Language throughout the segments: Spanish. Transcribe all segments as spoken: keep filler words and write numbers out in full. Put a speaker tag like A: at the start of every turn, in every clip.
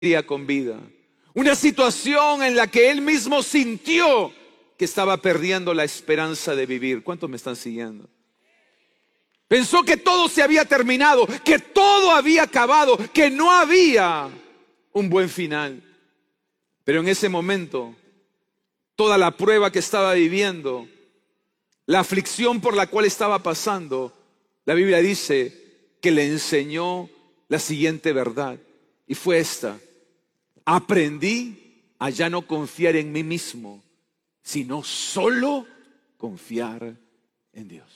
A: con vida. Una situación en la que él mismo sintió que estaba perdiendo la esperanza de vivir. ¿Cuántos me están siguiendo? Pensó que todo se había terminado, que todo había acabado, que no había un buen final. Pero en ese momento, toda la prueba que estaba viviendo, la aflicción por la cual estaba pasando, la Biblia dice que le enseñó la siguiente verdad. Y fue esta: aprendí a ya no confiar en mí mismo, sino solo confiar en Dios.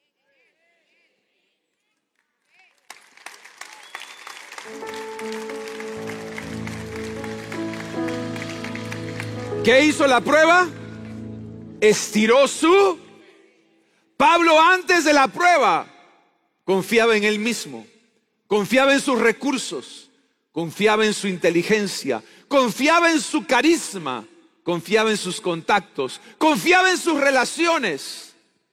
A: ¿Qué hizo la prueba? Estiró su... Pablo, antes de la prueba, confiaba en él mismo, confiaba en sus recursos, confiaba en su inteligencia, confiaba en su carisma, confiaba en sus contactos, confiaba en sus relaciones.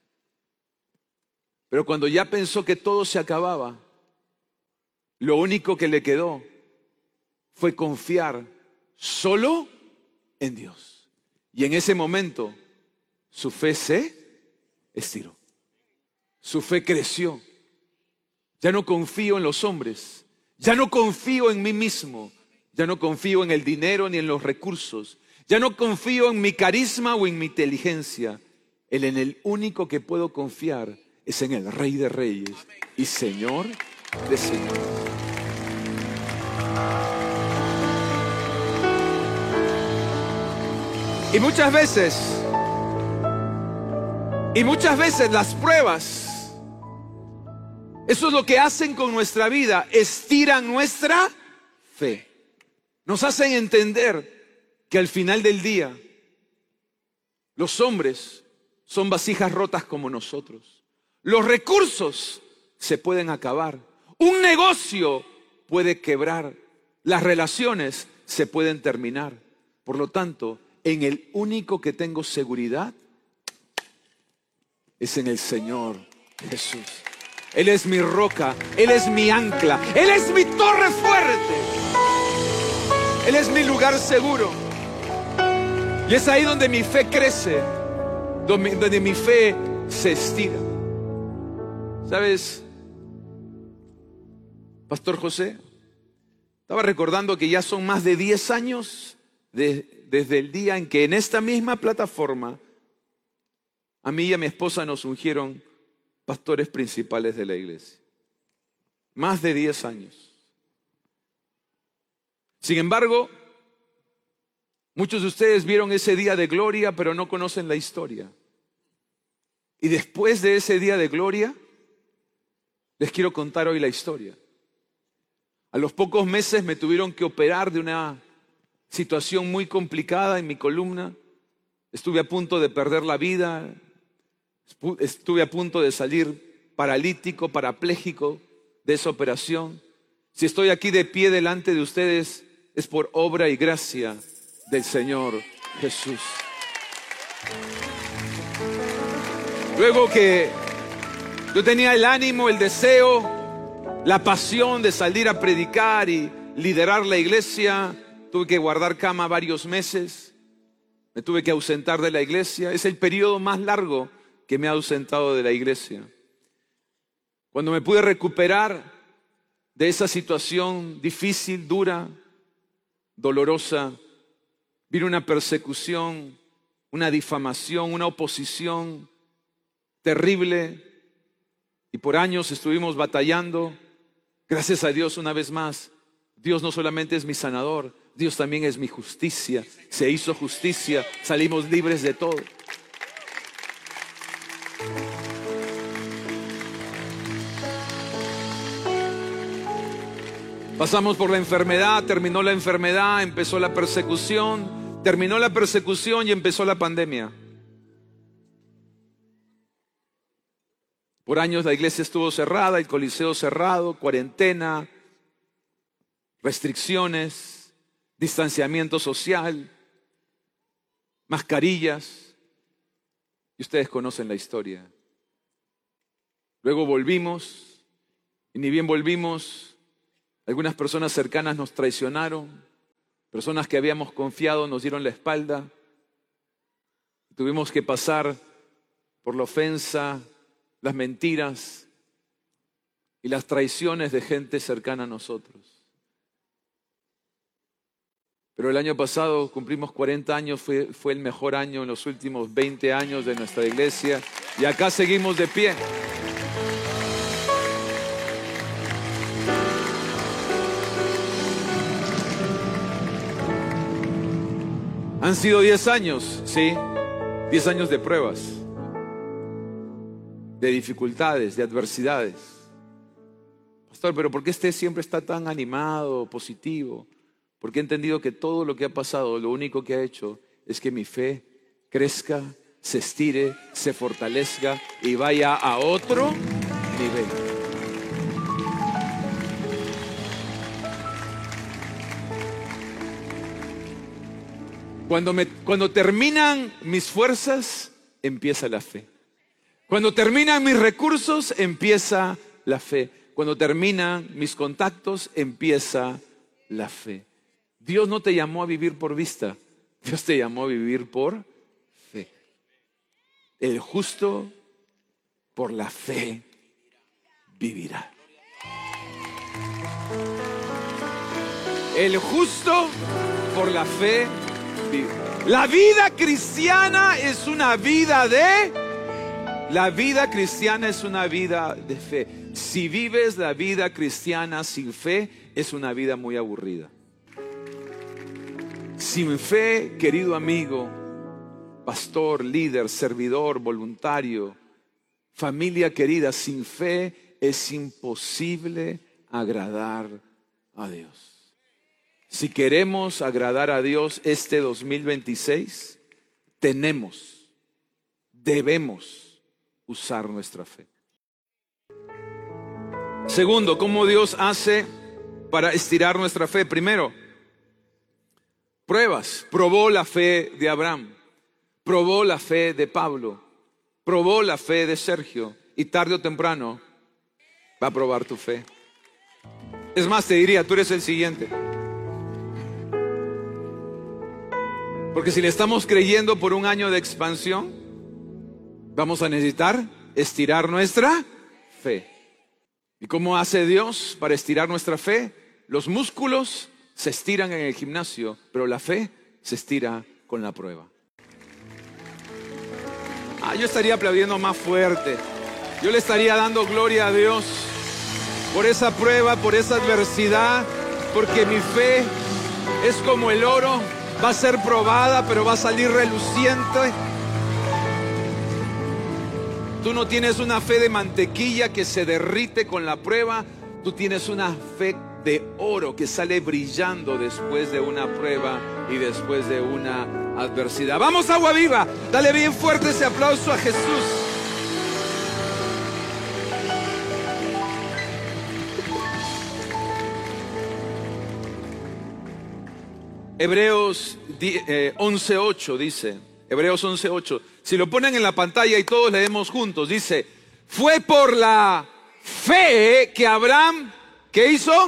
A: Pero cuando ya pensó que todo se acababa, lo único que le quedó fue confiar solo en Dios. Y en ese momento su fe se estiró. Su fe creció. Ya no confío en los hombres. Ya no confío en mí mismo. Ya no confío en el dinero ni en los recursos. Ya no confío en mi carisma o en mi inteligencia. El en el único que puedo confiar es en el Rey de Reyes y Señor de Señores. Y muchas veces, y muchas veces las pruebas, eso es lo que hacen con nuestra vida, estiran nuestra fe. Nos hacen entender que al final del día, los hombres son vasijas rotas como nosotros. Los recursos se pueden acabar. Un negocio puede quebrar. Las relaciones se pueden terminar. Por lo tanto, en el único que tengo seguridad es en el Señor Jesús. Él es mi roca, Él es mi ancla, Él es mi torre fuerte, Él es mi lugar seguro. Y es ahí donde mi fe crece, donde, donde mi fe se estira. ¿Sabes, Pastor José? Estaba recordando que ya son más de diez años de, desde el día en que en esta misma plataforma a mí y a mi esposa nos ungieron pastores principales de la iglesia. Más de diez años. Sin embargo, muchos de ustedes vieron ese día de gloria, pero no conocen la historia. Y después de ese día de gloria, les quiero contar hoy la historia. A los pocos meses me tuvieron que operar de una situación muy complicada en mi columna. Estuve a punto de perder la vida. Estuve a punto de salir paralítico, parapléjico de esa operación. Si estoy aquí de pie delante de ustedes, es por obra y gracia del Señor Jesús. Luego que yo tenía el ánimo, el deseo, la pasión de salir a predicar y liderar la iglesia, tuve que guardar cama varios meses. Me tuve que ausentar de la iglesia. Es el periodo más largo que me ha ausentado de la iglesia. Cuando me pude recuperar de esa situación difícil, dura, dolorosa, vino una persecución, una difamación, una oposición terrible, y por años estuvimos batallando. Gracias a Dios, una vez más, Dios no solamente es mi sanador, Dios también es mi justicia. Se hizo justicia, salimos libres de todo. Pasamos por la enfermedad, terminó la enfermedad, empezó la persecución, terminó la persecución y empezó la pandemia. Por años la iglesia estuvo cerrada, el coliseo cerrado, cuarentena, restricciones, distanciamiento social, mascarillas. Y ustedes conocen la historia. Luego volvimos, y ni bien volvimos, algunas personas cercanas nos traicionaron, Personas que habíamos confiado nos dieron la espalda. Tuvimos que pasar por la ofensa, las mentiras y las traiciones de gente cercana a nosotros. Pero el año pasado cumplimos cuarenta años, fue, fue el mejor año en los últimos veinte años de nuestra iglesia y acá seguimos de pie. Han sido diez años, sí, diez años de pruebas, de dificultades, de adversidades. Pastor, pero ¿por qué usted siempre está tan animado, positivo? Porque he entendido que todo lo que ha pasado, lo único que ha hecho es que mi fe crezca, se estire, se fortalezca y vaya a otro nivel. Cuando, me, cuando terminan mis fuerzas, empieza la fe. Cuando terminan mis recursos, empieza la fe. Cuando terminan mis contactos, empieza la fe. Dios no te llamó a vivir por vista, Dios te llamó a vivir por fe. El justo por la fe vivirá. El justo por la fe vivirá. La vida cristiana es una vida de... La vida cristiana es una vida de fe. Si vives la vida cristiana sin fe, es una vida muy aburrida. Sin fe, querido amigo, pastor, líder, servidor, voluntario, familia querida, sin fe es imposible agradar a Dios. Si queremos agradar a Dios este dos mil veintiséis, tenemos, debemos usar nuestra fe. Segundo, ¿cómo Dios hace para estirar nuestra fe? Primero, pruebas. Probó la fe de Abraham, probó la fe de Pablo, probó la fe de Sergio y tarde o temprano va a probar tu fe. Es más, te diría, tú eres el siguiente. Porque si le estamos creyendo por un año de expansión, vamos a necesitar estirar nuestra fe. ¿Y cómo hace Dios para estirar nuestra fe? Los músculos se estiran en el gimnasio, pero la fe se estira con la prueba. Ah, yo estaría aplaudiendo más fuerte. Yo le estaría dando gloria a Dios por esa prueba, por esa adversidad, porque mi fe es como el oro, va a ser probada, pero va a salir reluciente. Tú no tienes una fe de mantequilla que se derrite con la prueba, tú tienes una fe de oro que sale brillando después de una prueba y después de una adversidad. Vamos, Agua Viva, dale bien fuerte ese aplauso a Jesús. Hebreos once ocho dice, Hebreos once ocho, si lo ponen en la pantalla y todos leemos juntos, dice, fue por la fe que Abraham, ¿qué hizo?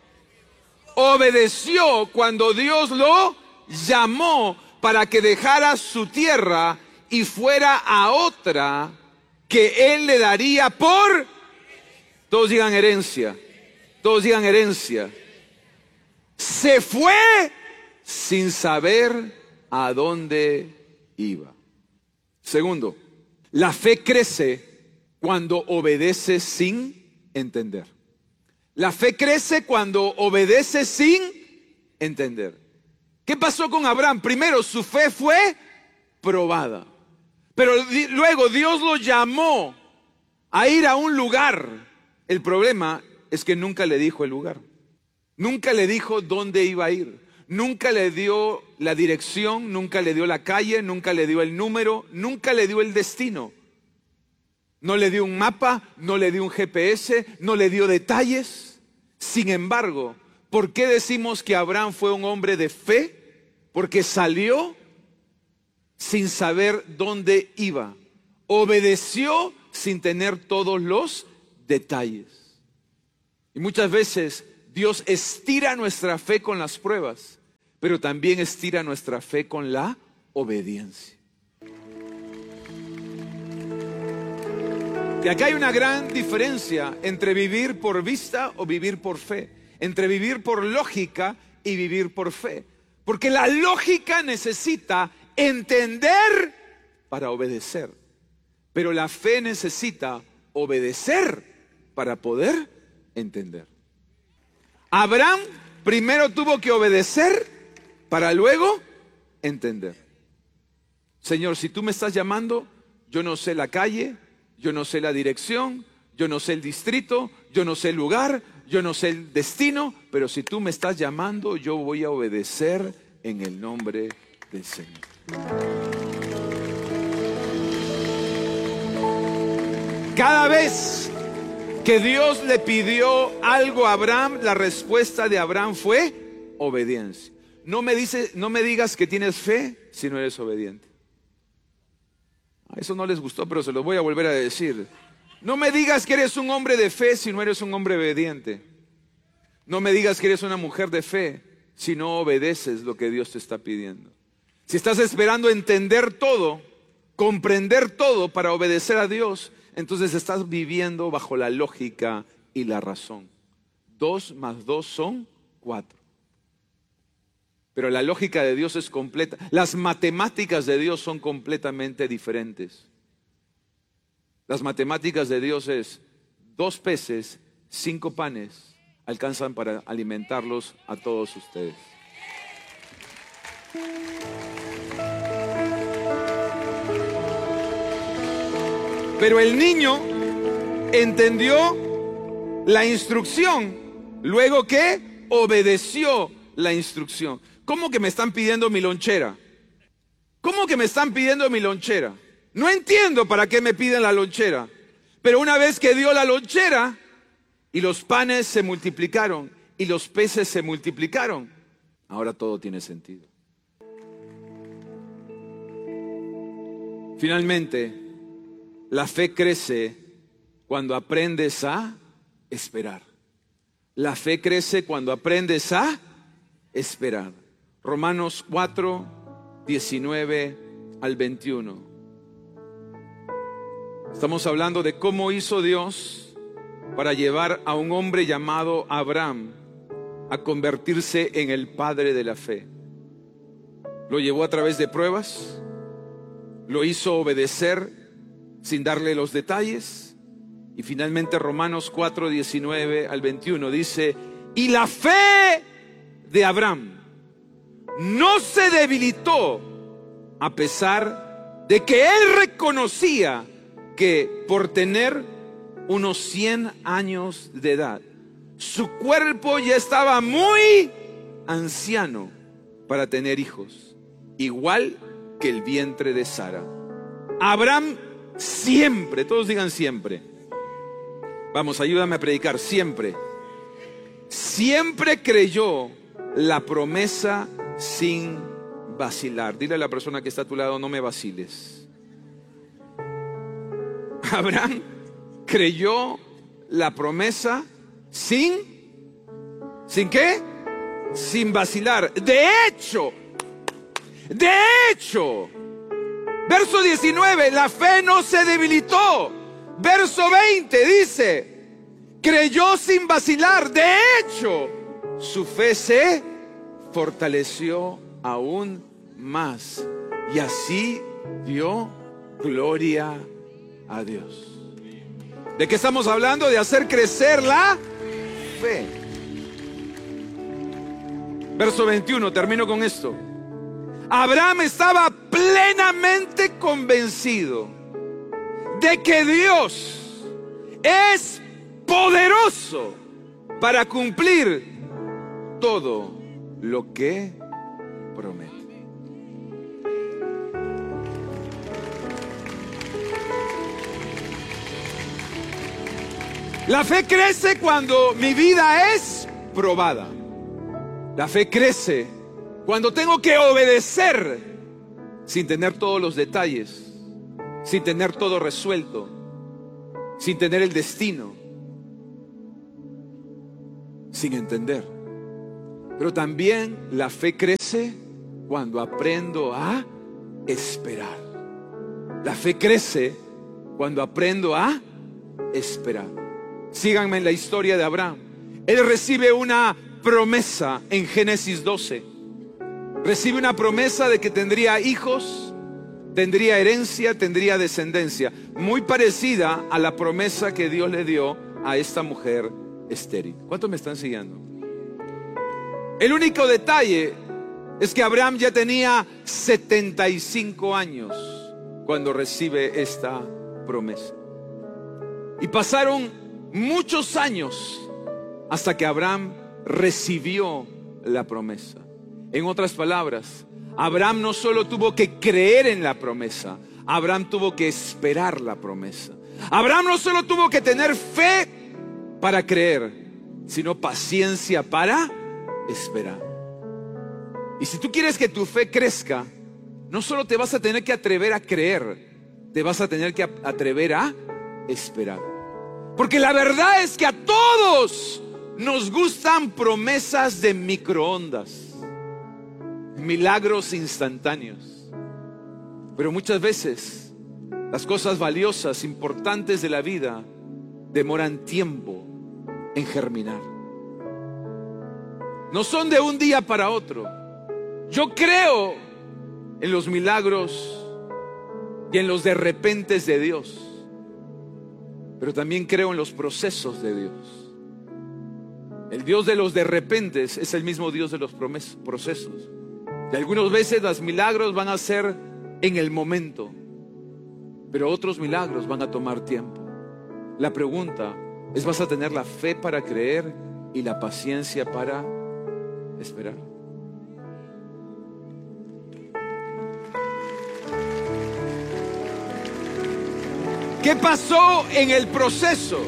A: Obedeció cuando Dios lo llamó para que dejara su tierra y fuera a otra que él le daría por, todos digan herencia, todos digan herencia. Se fue sin saber a dónde iba. Segundo, la fe crece cuando obedece sin entender. La fe crece cuando obedece sin entender. ¿Qué pasó con Abraham? Primero, su fe fue probada. Pero luego Dios lo llamó a ir a un lugar. El problema es que nunca le dijo el lugar. Nunca le dijo dónde iba a ir. Nunca le dio la dirección, nunca le dio la calle, nunca le dio el número, nunca le dio el destino. No le dio un mapa, no le dio un G P S, no le dio detalles. Sin embargo, ¿por qué decimos que Abraham fue un hombre de fe? Porque salió sin saber dónde iba. Obedeció sin tener todos los detalles. Y muchas veces Dios estira nuestra fe con las pruebas, pero también estira nuestra fe con la obediencia. Y acá hay una gran diferencia entre vivir por vista o vivir por fe, entre vivir por lógica y vivir por fe. Porque la lógica necesita entender para obedecer, pero la fe necesita obedecer para poder entender. Abraham primero tuvo que obedecer para luego entender. Señor, si tú me estás llamando, yo no sé la calle, yo no sé la dirección, yo no sé el distrito, yo no sé el lugar, yo no sé el destino, pero si tú me estás llamando, yo voy a obedecer en el nombre del Señor. Cada vez que Dios le pidió algo a Abraham, la respuesta de Abraham fue obediencia. No me dice, no me digas que tienes fe si no eres obediente. A eso no les gustó, pero se los voy a volver a decir. No me digas que eres un hombre de fe si no eres un hombre obediente. No me digas que eres una mujer de fe si no obedeces lo que Dios te está pidiendo. Si estás esperando entender todo, comprender todo para obedecer a Dios, entonces estás viviendo bajo la lógica y la razón. Dos más dos son cuatro. Pero la lógica de Dios es completa. Las matemáticas de Dios son completamente diferentes. Las matemáticas de Dios es dos peces, cinco panes, alcanzan para alimentarlos a todos ustedes. Pero el niño entendió la instrucción, luego que obedeció la instrucción. ¿Cómo que me están pidiendo mi lonchera? ¿Cómo que me están pidiendo mi lonchera? No entiendo para qué me piden la lonchera. Pero una vez que dio la lonchera y los panes se multiplicaron y los peces se multiplicaron, ahora todo tiene sentido. Finalmente, la fe crece cuando aprendes a esperar. La fe crece cuando aprendes a esperar. Romanos cuatro, diecinueve al veintiuno. Estamos hablando de cómo hizo Dios para llevar a un hombre llamado Abraham a convertirse en el padre de la fe. Lo llevó a través de pruebas, lo hizo obedecer sin darle los detalles, y finalmente Romanos cuatro, diecinueve al veintiuno dice: y la fe de Abraham no se debilitó a pesar de que él reconocía que por tener unos cien años de edad, su cuerpo ya estaba muy anciano para tener hijos, igual que el vientre de Sara. Abraham siempre, todos digan siempre. Vamos, ayúdame a predicar, siempre. Siempre creyó la promesa sin vacilar. Dile a la persona que está a tu lado: no me vaciles. Abraham creyó la promesa sin, ¿sin qué? Sin vacilar. De hecho, de hecho, verso diecinueve, la fe no se debilitó. Verso veinte dice: creyó sin vacilar. De hecho, su fe se fortaleció aún más, y así dio gloria a Dios. ¿De qué estamos hablando? De hacer crecer la fe. Verso veintiuno, termino con esto. Abraham estaba plenamente convencido de que Dios es poderoso para cumplir todo lo que promete. La fe crece cuando mi vida es probada. La fe crece cuando tengo que obedecer sin tener todos los detalles, sin tener todo resuelto, sin tener el destino, sin entender. Pero también la fe crece cuando aprendo a esperar. La fe crece cuando aprendo a esperar. Síganme en la historia de Abraham. Él recibe una promesa en Génesis doce. Recibe una promesa de que tendría hijos, tendría herencia, tendría descendencia, muy parecida a la promesa que Dios le dio a esta mujer estéril. ¿Cuántos me están siguiendo? El único detalle es que Abraham ya tenía setenta y cinco años cuando recibe esta promesa. Y pasaron muchos años hasta que Abraham recibió la promesa. En otras palabras, Abraham no solo tuvo que creer en la promesa, Abraham tuvo que esperar la promesa. Abraham no solo tuvo que tener fe para creer, sino paciencia para esperar. Y si tú quieres que tu fe crezca, no solo te vas a tener que atrever a creer, te vas a tener que atrever a esperar. Porque la verdad es que a todos nos gustan promesas de microondas, milagros instantáneos. Pero muchas veces las cosas valiosas, importantes de la vida, demoran tiempo en germinar. No son de un día para otro. Yo creo en los milagros y en los de repentes de Dios, pero también creo en los procesos de Dios. El Dios de los de repentes es el mismo Dios de los procesos. Y algunas veces los milagros van a ser en el momento, pero otros milagros van a tomar tiempo. La pregunta es: ¿vas a tener la fe para creer y la paciencia para esperar? ¿Qué pasó en el proceso?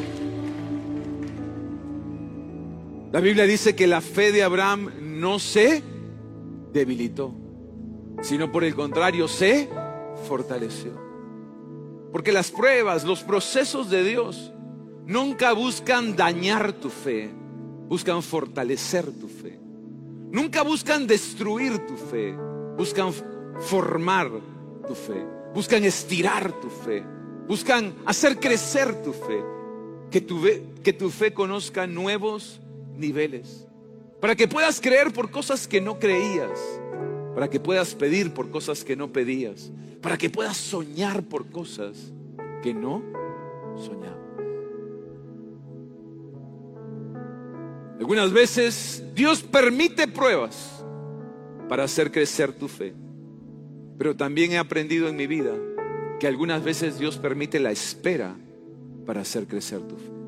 A: La Biblia dice que la fe de Abraham no se debilitó, sino por el contrario se fortaleció. Porque las pruebas, los procesos de Dios nunca buscan dañar tu fe, buscan fortalecer tu fe. Nunca buscan destruir tu fe, buscan formar tu fe, buscan estirar tu fe, buscan hacer crecer tu fe, que tu, que tu fe conozca nuevos niveles, para que puedas creer por cosas que no creías, para que puedas pedir por cosas que no pedías, para que puedas soñar por cosas que no soñabas. Algunas veces Dios permite pruebas para hacer crecer tu fe, pero también he aprendido en mi vida que algunas veces Dios permite la espera para hacer crecer tu fe.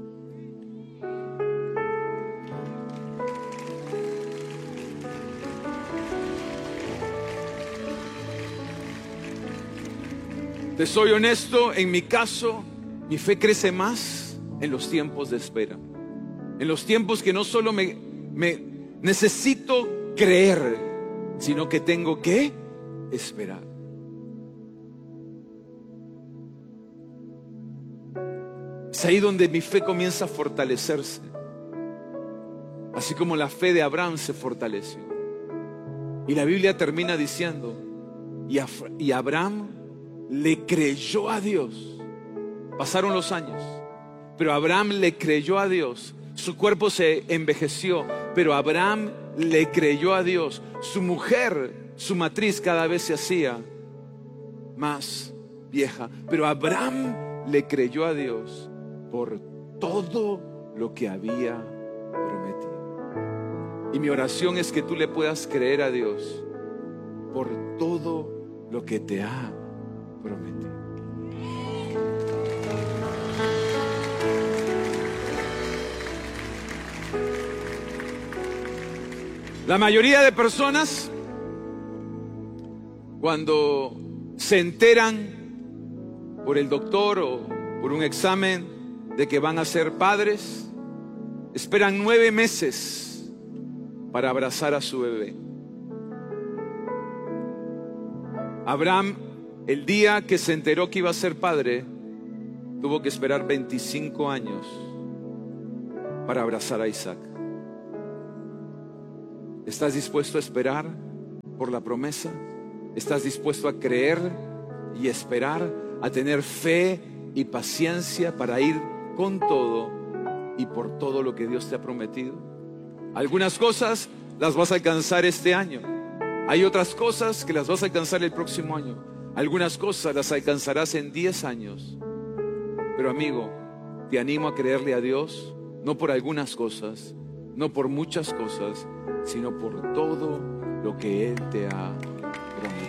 A: Te soy honesto, en mi caso, mi fe crece más en los tiempos de espera. En los tiempos que no solo me, me necesito creer, sino que tengo que esperar. Es ahí donde mi fe comienza a fortalecerse, así como la fe de Abraham se fortaleció. Y la Biblia termina diciendo: y, a, y Abraham le creyó a Dios. Pasaron los años, pero Abraham le creyó a Dios. Su cuerpo se envejeció, pero Abraham le creyó a Dios. Su mujer, su matriz cada vez se hacía más vieja, pero Abraham le creyó a Dios por todo lo que había prometido. Y mi oración es que tú le puedas creer a Dios por todo lo que te ha prometido. La mayoría de personas, cuando se enteran por el doctor o por un examen de que van a ser padres, esperan nueve meses para abrazar a su bebé. Abraham, el día que se enteró que iba a ser padre, tuvo que esperar veinticinco años para abrazar a Isaac. ¿Estás dispuesto a esperar por la promesa? ¿Estás dispuesto a creer y esperar, a tener fe y paciencia para ir con todo y por todo lo que Dios te ha prometido? Algunas cosas las vas a alcanzar este año. Hay otras cosas que las vas a alcanzar el próximo año. Algunas cosas las alcanzarás en diez años. Pero amigo, te animo a creerle a Dios, no por algunas cosas, no por muchas cosas, sino por todo lo que Él te ha prometido.